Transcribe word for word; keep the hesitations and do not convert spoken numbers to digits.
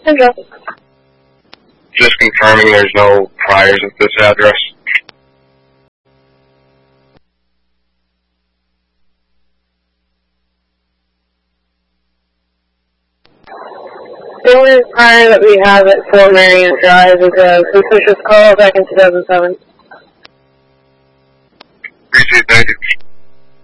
Central. Just confirming there's no priors at this address. The only prior that we have at Fort Marion Drive is a suspicious call back in two thousand seven. Appreciate it, thank you.